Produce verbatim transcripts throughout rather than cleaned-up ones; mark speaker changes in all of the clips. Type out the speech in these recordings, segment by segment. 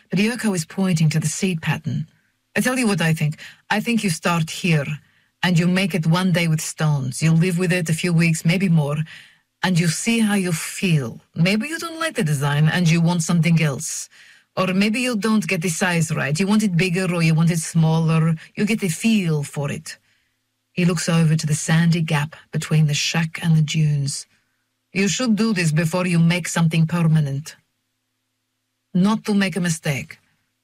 Speaker 1: but Yoko is pointing to the seed pattern. I tell you what I think. I think you start here, and you make it one day with stones. You live with it a few weeks, maybe more, and you see how you feel. Maybe you don't like the design, and you want something else. Or maybe you don't get the size right. You want it bigger or you want it smaller. You get a feel for it. He looks over to the sandy gap between the shack and the dunes. You should do this before you make something permanent. Not to make a mistake.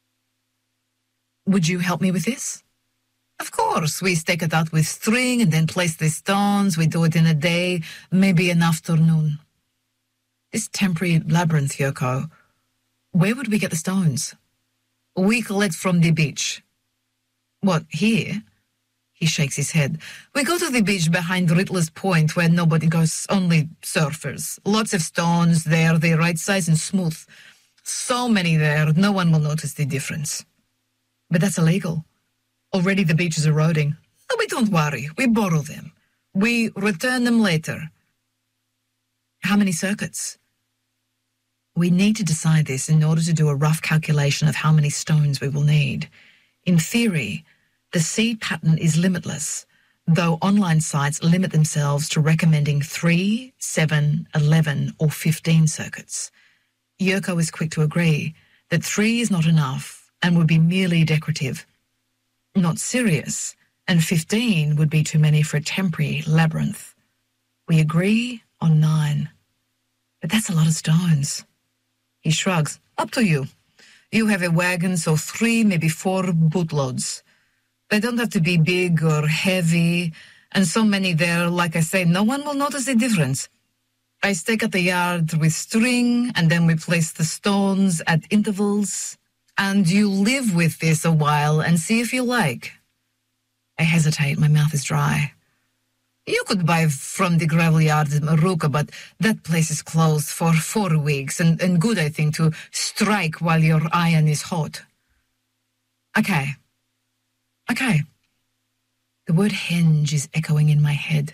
Speaker 1: Would you help me with this? Of course. We stake it out with string and then place the stones. We do it in a day, maybe an afternoon. This temporary labyrinth, Yoko, where would we get the stones? We collect from the beach. What, here? He shakes his head. We go to the beach behind Riddler's Point where nobody goes, only surfers. Lots of stones there, they're right size and smooth. So many there, no one will notice the difference. But that's illegal. Already the beach is eroding. No, we don't worry. We borrow them. We return them later. How many circuits? We need to decide this in order to do a rough calculation of how many stones we will need. In theory, the seed pattern is limitless, though online sites limit themselves to recommending three, seven, eleven, or fifteen circuits. Yoko is quick to agree that three is not enough and would be merely decorative, not serious, and fifteen would be too many for a temporary labyrinth. We agree on nine. But that's a lot of stones. He shrugs. Up to you. You have a wagon, so three, maybe four bootloads. They don't have to be big or heavy, and so many there, like I say, no one will notice the difference. I stake out the yard with string, and then we place the stones at intervals, and you live with this a while and see if you like. I hesitate. My mouth is dry. You could buy from the gravel yard in Maruka, but that place is closed for four weeks, and, and good, I think, to strike while your iron is hot. Okay. Okay. The word henge is echoing in my head.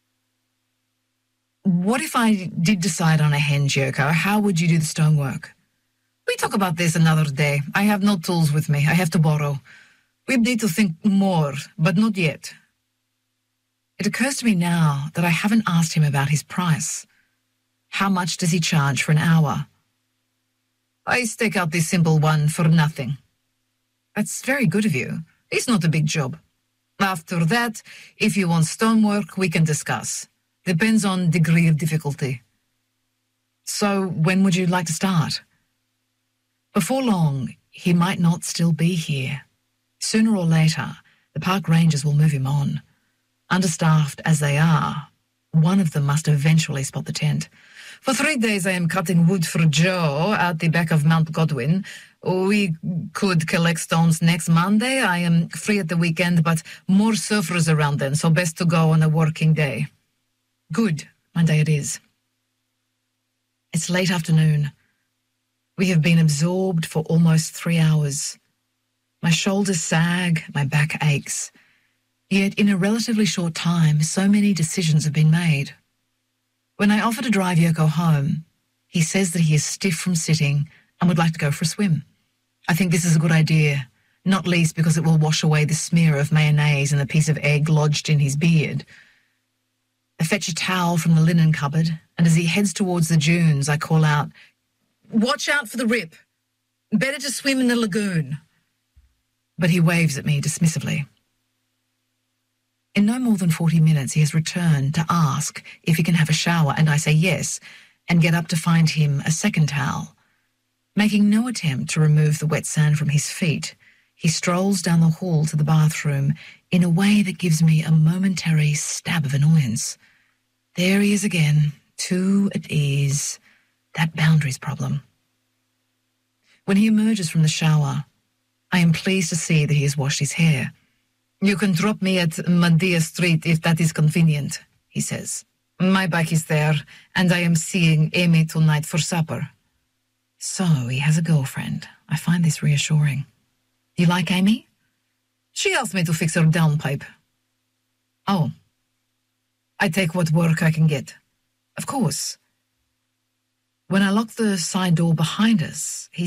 Speaker 1: What if I did decide on a henge, Yoko? How would you do the stonework? We talk about this another day. I have no tools with me. I have to borrow. We need to think more, but not yet. It occurs to me now that I haven't asked him about his price. How much does he charge for an hour? I stake out this simple one for nothing. That's very good of you. It's not a big job. After that, if you want stonework, we can discuss. Depends on degree of difficulty. So when would you like to start? Before long, he might not still be here. Sooner or later, the park rangers will move him on. Understaffed as they are, one of them must eventually spot the tent. For three days I am cutting wood for Joe out the back of Mount Godwin. We could collect stones next Monday. I am free at the weekend, but more surfers around then, so best to go on a working day. Good, Monday it is. It's late afternoon. We have been absorbed for almost three hours. My shoulders sag, my back aches. Yet in a relatively short time, so many decisions have been made. When I offer to drive Yoko home, he says that he is stiff from sitting and would like to go for a swim. I think this is a good idea, not least because it will wash away the smear of mayonnaise and a piece of egg lodged in his beard. I fetch a towel from the linen cupboard, and as he heads towards the dunes, I call out, "Watch out for the rip. Better to swim in the lagoon." But he waves at me dismissively. In no more than forty minutes, he has returned to ask if he can have a shower, and I say yes, and get up to find him a second towel. Making no attempt to remove the wet sand from his feet, he strolls down the hall to the bathroom in a way that gives me a momentary stab of annoyance. There he is again, too at ease, that boundaries problem. When he emerges from the shower, I am pleased to see that he has washed his hair. "You can drop me at Medea Street if that is convenient," he says. "My bike is there, and I am seeing Amy tonight for supper." So he has a girlfriend. I find this reassuring. "You like Amy?" "She asked me to fix her downpipe." "Oh. I take what work I can get." "Of course." When I lock the side door behind us, he